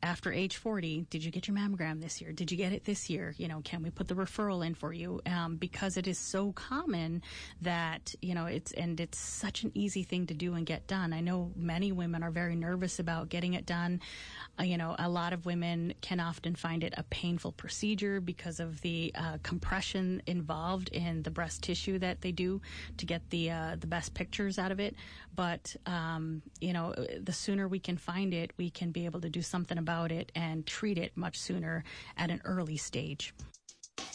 after age 40, did you get your mammogram this year? Did you get it this year? Can we put the referral in for you? Because it is so common that, it's such an easy thing to do and get done. I know many women are very nervous about getting it done. A lot of women can often find it a painful procedure because of the compression involved in the breast tissue that they do to get the best pictures out of it. But, the sooner we can find it, we can be able to do something about it and treat it much sooner at an early stage.